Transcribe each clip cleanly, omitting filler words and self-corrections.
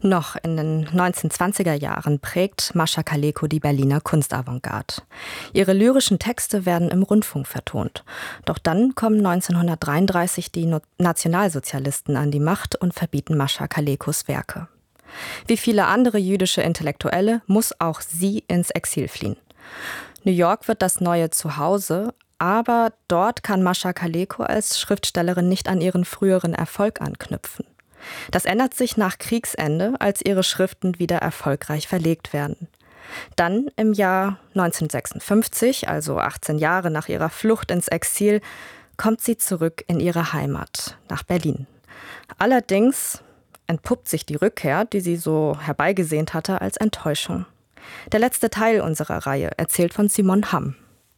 Noch in den 1920er Jahren prägt Mascha Kaleko die Berliner Kunstavantgarde. Ihre lyrischen Texte werden im Rundfunk vertont. Doch dann kommen 1933 die Nationalsozialisten an die Macht und verbieten Mascha Kalekos Werke. Wie viele andere jüdische Intellektuelle muss auch sie ins Exil fliehen. New York wird das neue Zuhause, aber dort kann Mascha Kaleko als Schriftstellerin nicht an ihren früheren Erfolg anknüpfen. Das ändert sich nach Kriegsende, als ihre Schriften wieder erfolgreich verlegt werden. Dann im Jahr 1956, also 18 Jahre nach ihrer Flucht ins Exil, kommt sie zurück in ihre Heimat, nach Berlin. Allerdings entpuppt sich die Rückkehr, die sie so herbeigesehnt hatte, als Enttäuschung. Der letzte Teil unserer Reihe erzählt von Simon Hamm.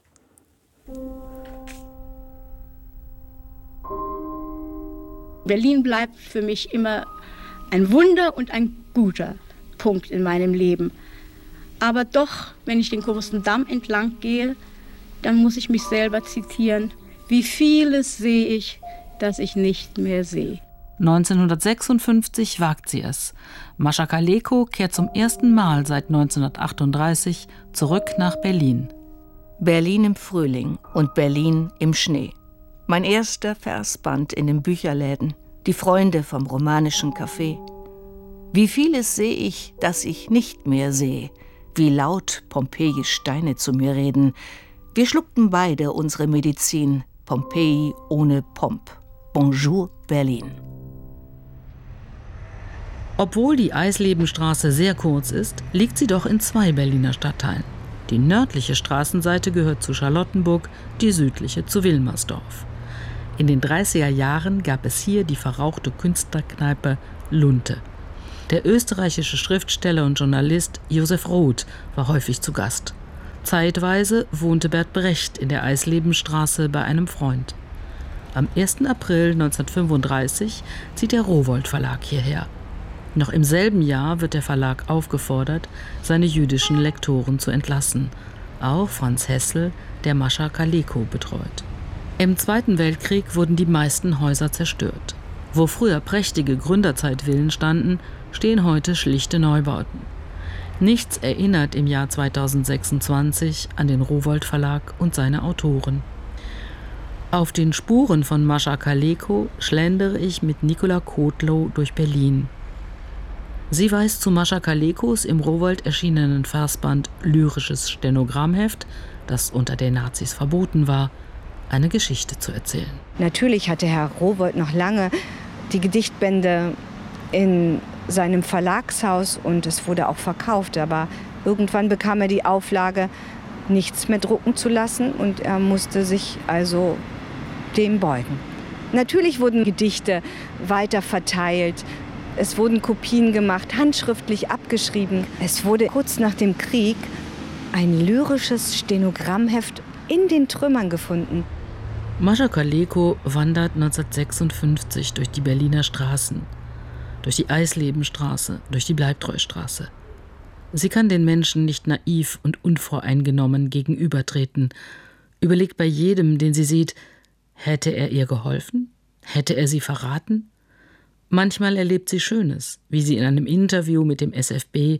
Berlin bleibt für mich immer ein Wunder und ein guter Punkt in meinem Leben. Aber doch, wenn ich den großen Damm entlang gehe, dann muss ich mich selber zitieren. Wie vieles sehe ich, das ich nicht mehr sehe. 1956 wagt sie es. Mascha Kaleko kehrt zum ersten Mal seit 1938 zurück nach Berlin. Berlin im Frühling und Berlin im Schnee. Mein erster Versband in den Bücherläden, die Freunde vom romanischen Café. Wie vieles sehe ich, das ich nicht mehr sehe, wie laut Pompeji Steine zu mir reden. Wir schluckten beide unsere Medizin, Pompeji ohne Pomp. Bonjour Berlin. Obwohl die Eislebenstraße sehr kurz ist, liegt sie doch in 2 Berliner Stadtteilen. Die nördliche Straßenseite gehört zu Charlottenburg, die südliche zu Wilmersdorf. In den 30er Jahren gab es hier die verrauchte Künstlerkneipe Lunte. Der österreichische Schriftsteller und Journalist Josef Roth war häufig zu Gast. Zeitweise wohnte Bert Brecht in der Eislebenstraße bei einem Freund. Am 1. April 1935 zieht der Rowohlt Verlag hierher. Noch im selben Jahr wird der Verlag aufgefordert, seine jüdischen Lektoren zu entlassen. Auch Franz Hessel, der Mascha Kaleko betreut. Im Zweiten Weltkrieg wurden die meisten Häuser zerstört. Wo früher prächtige Gründerzeitvillen standen, stehen heute schlichte Neubauten. Nichts erinnert im Jahr 2026 an den Rowohlt Verlag und seine Autoren. Auf den Spuren von Mascha Kaleko schlendere ich mit Nicola Kotlow durch Berlin. Sie weist zu Mascha Kalekos im Rowohlt erschienenen Versband Lyrisches Stenogrammheft, das unter den Nazis verboten war, eine Geschichte zu erzählen. Natürlich hatte Herr Rowohlt noch lange die Gedichtbände in seinem Verlagshaus und es wurde auch verkauft. Aber irgendwann bekam er die Auflage, nichts mehr drucken zu lassen und er musste sich also dem beugen. Natürlich wurden Gedichte weiter verteilt. Es wurden Kopien gemacht, handschriftlich abgeschrieben. Es wurde kurz nach dem Krieg ein lyrisches Stenogrammheft in den Trümmern gefunden. Mascha Kaleko wandert 1956 durch die Berliner Straßen, durch die Eislebenstraße, durch die Bleibtreustraße. Sie kann den Menschen nicht naiv und unvoreingenommen gegenübertreten, überlegt bei jedem, den sie sieht, hätte er ihr geholfen? Hätte er sie verraten? Manchmal erlebt sie Schönes, wie sie in einem Interview mit dem SFB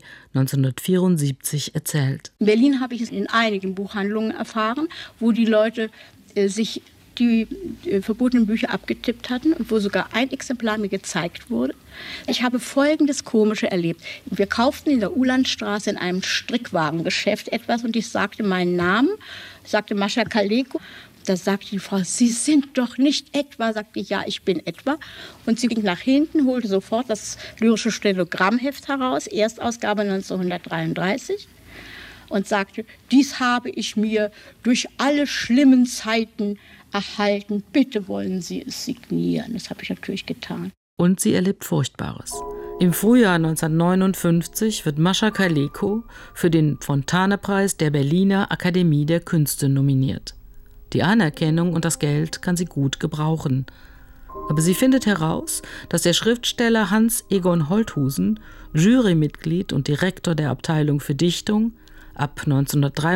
1974 erzählt. In Berlin habe ich es in einigen Buchhandlungen erfahren, wo die Leute sich die verbotenen Bücher abgetippt hatten und wo sogar ein Exemplar mir gezeigt wurde. Ich habe Folgendes Komische erlebt. Wir kauften in der Ulandstraße in einem Strickwarengeschäft etwas und ich sagte meinen Namen, sagte Mascha Kaleko. Da sagte die Frau, Sie sind doch nicht etwa. Sagte ich, ja, ich bin etwa. Und sie ging nach hinten, holte sofort das lyrische Stenogrammheft heraus, Erstausgabe 1933, und sagte, dies habe ich mir durch alle schlimmen Zeiten erhalten. Bitte wollen Sie es signieren. Das habe ich natürlich getan. Und sie erlebt Furchtbares. Im Frühjahr 1959 wird Mascha Kaleko für den Fontane-Preis der Berliner Akademie der Künste nominiert. Die Anerkennung und das Geld kann sie gut gebrauchen. Aber sie findet heraus, dass der Schriftsteller Hans Egon Holthusen, Jurymitglied und Direktor der Abteilung für Dichtung, ab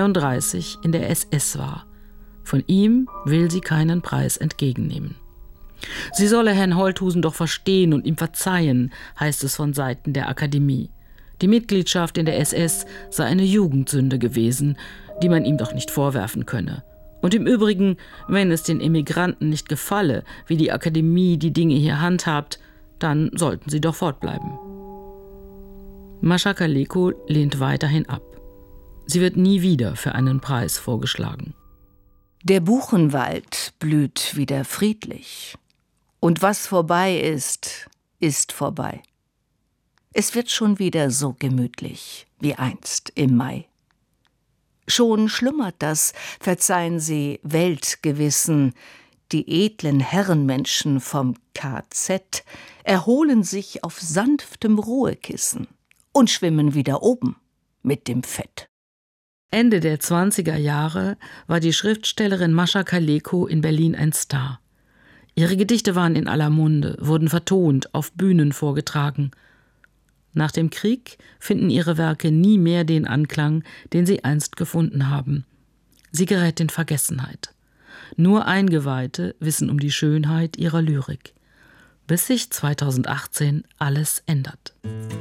1933 in der SS war. Von ihm will sie keinen Preis entgegennehmen. Sie solle Herrn Holthusen doch verstehen und ihm verzeihen, heißt es von Seiten der Akademie. Die Mitgliedschaft in der SS sei eine Jugendsünde gewesen, die man ihm doch nicht vorwerfen könne. Und im Übrigen, wenn es den Emigranten nicht gefalle, wie die Akademie die Dinge hier handhabt, dann sollten sie doch fortbleiben. Mascha Kaleko lehnt weiterhin ab. Sie wird nie wieder für einen Preis vorgeschlagen. Der Buchenwald blüht wieder friedlich. Und was vorbei ist, ist vorbei. Es wird schon wieder so gemütlich wie einst im Mai. Schon schlummert das, verzeihen Sie, Weltgewissen. Die edlen Herrenmenschen vom KZ erholen sich auf sanftem Ruhekissen und schwimmen wieder oben mit dem Fett. Ende der 20er Jahre war die Schriftstellerin Mascha Kaleko in Berlin ein Star. Ihre Gedichte waren in aller Munde, wurden vertont, auf Bühnen vorgetragen. Nach dem Krieg finden ihre Werke nie mehr den Anklang, den sie einst gefunden haben. Sie gerät in Vergessenheit. Nur Eingeweihte wissen um die Schönheit ihrer Lyrik. Bis sich 2018 alles ändert.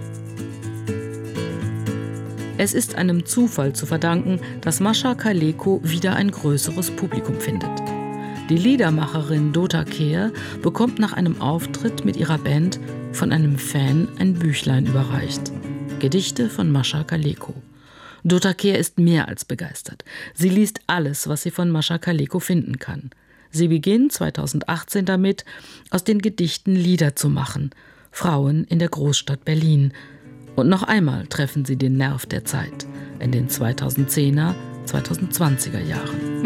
Es ist einem Zufall zu verdanken, dass Mascha Kaleko wieder ein größeres Publikum findet. Die Liedermacherin Dota Kehr bekommt nach einem Auftritt mit ihrer Band von einem Fan ein Büchlein überreicht. Gedichte von Mascha Kaleko. Dota Kehr ist mehr als begeistert. Sie liest alles, was sie von Mascha Kaleko finden kann. Sie beginnt 2018 damit, aus den Gedichten Lieder zu machen. Frauen in der Großstadt Berlin. Und noch einmal treffen sie den Nerv der Zeit in den 2010er, 2020er Jahren.